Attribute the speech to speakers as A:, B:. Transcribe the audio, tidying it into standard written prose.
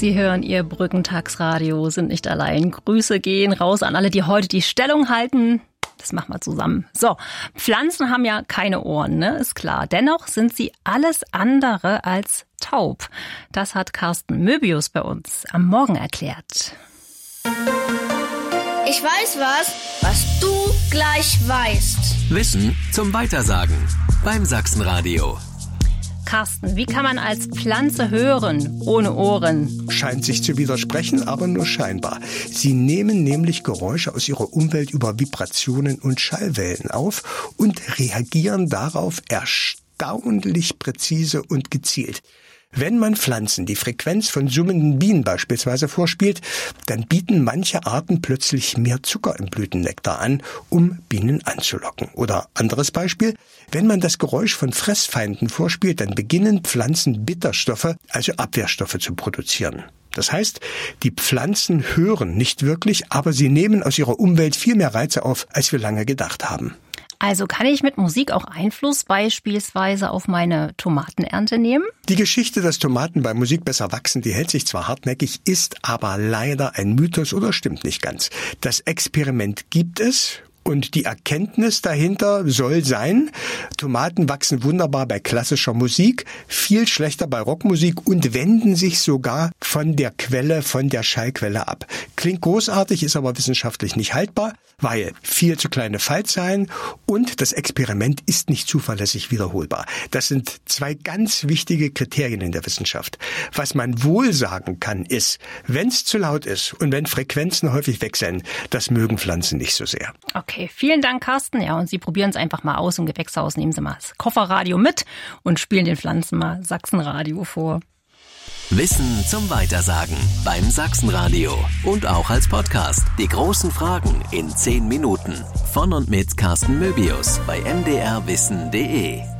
A: Sie hören Ihr Brückentagsradio, sind nicht allein. Grüße gehen raus an alle, die heute die Stellung halten. Das machen wir zusammen. So, Pflanzen haben ja keine Ohren, ne? Ist klar. Dennoch sind sie alles andere als taub. Das hat Carsten Möbius bei uns am Morgen erklärt.
B: Ich weiß was du gleich weißt.
C: Wissen zum Weitersagen beim Sachsenradio.
A: Carsten, wie kann man als Pflanze hören, ohne Ohren?
D: Scheint sich zu widersprechen, aber nur scheinbar. Sie nehmen nämlich Geräusche aus ihrer Umwelt über Vibrationen und Schallwellen auf und reagieren darauf erstaunlich präzise und gezielt. Wenn man Pflanzen die Frequenz von summenden Bienen beispielsweise vorspielt, dann bieten manche Arten plötzlich mehr Zucker im Blütennektar an, um Bienen anzulocken. Oder anderes Beispiel, wenn man das Geräusch von Fressfeinden vorspielt, dann beginnen Pflanzen Bitterstoffe, also Abwehrstoffe, zu produzieren. Das heißt, die Pflanzen hören nicht wirklich, aber sie nehmen aus ihrer Umwelt viel mehr Reize auf, als wir lange gedacht haben.
A: Also kann ich mit Musik auch Einfluss beispielsweise auf meine Tomatenernte nehmen?
D: Die Geschichte, dass Tomaten bei Musik besser wachsen, die hält sich zwar hartnäckig, ist aber leider ein Mythos oder stimmt nicht ganz. Das Experiment gibt es. Und die Erkenntnis dahinter soll sein, Tomaten wachsen wunderbar bei klassischer Musik, viel schlechter bei Rockmusik und wenden sich sogar von der Quelle, von der Schallquelle ab. Klingt großartig, ist aber wissenschaftlich nicht haltbar, weil viel zu kleine Fallzahlen und das Experiment ist nicht zuverlässig wiederholbar. Das sind zwei ganz wichtige Kriterien in der Wissenschaft. Was man wohl sagen kann, ist, wenn es zu laut ist und wenn Frequenzen häufig wechseln, das mögen Pflanzen nicht so sehr.
A: Okay, vielen Dank, Carsten. Ja, und Sie probieren es einfach mal aus im Gewächshaus. Nehmen Sie mal das Kofferradio mit und spielen den Pflanzen mal Sachsenradio vor.
C: Wissen zum Weitersagen beim Sachsenradio und auch als Podcast. Die großen Fragen in 10 Minuten. Von und mit Carsten Möbius bei mdrwissen.de.